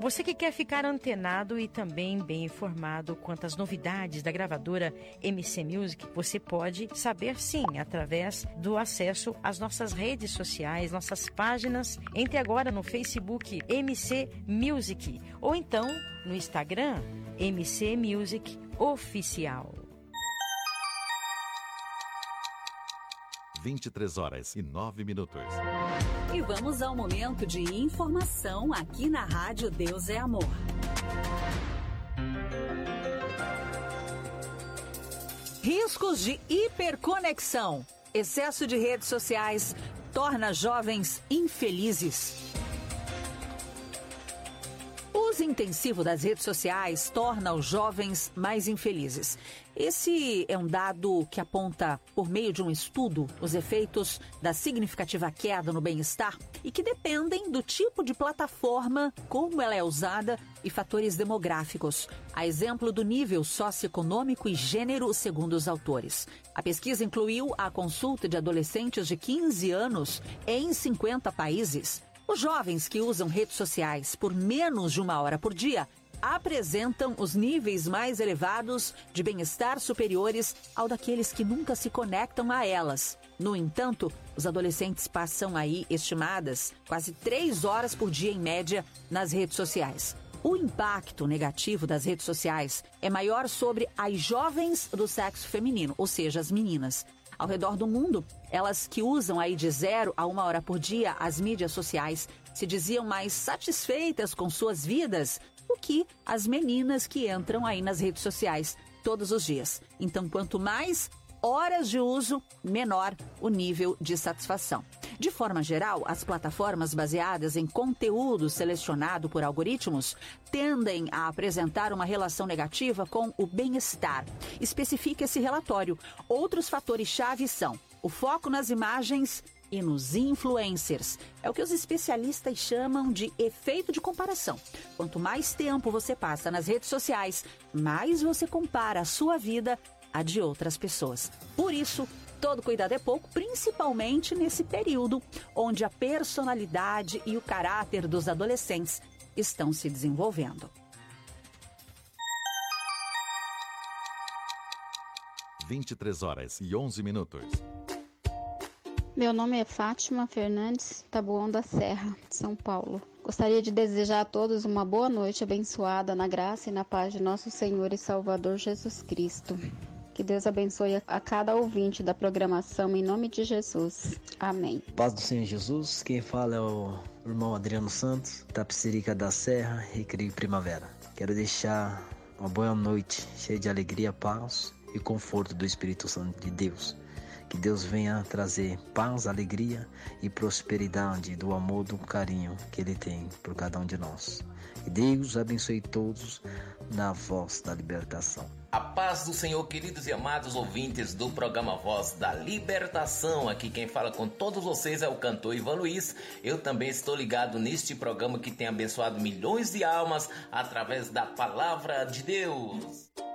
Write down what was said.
Você que quer ficar antenado e também bem informado quanto às novidades da gravadora MC Music, você pode saber sim, através do acesso às nossas redes sociais, nossas páginas. Entre agora no Facebook MC Music ou então no Instagram MC Music Oficial. 23h09. E vamos ao momento de informação aqui na Rádio Deus é Amor. Riscos de hiperconexão. Excesso de redes sociais torna jovens infelizes. O uso intensivo das redes sociais torna os jovens mais infelizes. Esse é um dado que aponta, por meio de um estudo, os efeitos da significativa queda no bem-estar e que dependem do tipo de plataforma, como ela é usada e fatores demográficos, a exemplo do nível socioeconômico e gênero, segundo os autores. A pesquisa incluiu a consulta de adolescentes de 15 anos em 50 países. Os jovens que usam redes sociais por menos de 1 hora por dia apresentam os níveis mais elevados de bem-estar superiores ao daqueles que nunca se conectam a elas. No entanto, os adolescentes passam aí, estimadas, quase 3 horas por dia em média nas redes sociais. O impacto negativo das redes sociais é maior sobre as jovens do sexo feminino, ou seja, as meninas. Ao redor do mundo, elas que usam aí de 0 a 1 hora por dia as mídias sociais se diziam mais satisfeitas com suas vidas do que as meninas que entram aí nas redes sociais todos os dias. Então, quanto mais horas de uso, menor o nível de satisfação. De forma geral, as plataformas baseadas em conteúdo selecionado por algoritmos tendem a apresentar uma relação negativa com o bem-estar. Especifica esse relatório. Outros fatores-chave são o foco nas imagens e nos influencers. É o que os especialistas chamam de efeito de comparação. Quanto mais tempo você passa nas redes sociais, mais você compara a sua vida à de outras pessoas. Por isso, todo cuidado é pouco, principalmente nesse período onde a personalidade e o caráter dos adolescentes estão se desenvolvendo. 23h11. Meu nome é Fátima Fernandes, Taboão da Serra, São Paulo. Gostaria de desejar a todos uma boa noite abençoada na graça e na paz de nosso Senhor e Salvador Jesus Cristo. Que Deus abençoe a cada ouvinte da programação, em nome de Jesus. Amém. Paz do Senhor Jesus, quem fala é o irmão Adriano Santos, Tapicerica da Serra, Recreio Primavera. Quero deixar uma boa noite, cheia de alegria, paz e conforto do Espírito Santo de Deus. Que Deus venha trazer paz, alegria e prosperidade do amor, do carinho que Ele tem por cada um de nós. Que Deus abençoe todos na voz da libertação. A paz do Senhor, queridos e amados ouvintes do programa Voz da Libertação. Aqui quem fala com todos vocês é o cantor Ivan Luiz. Eu também estou ligado neste programa que tem abençoado milhões de almas através da palavra de Deus.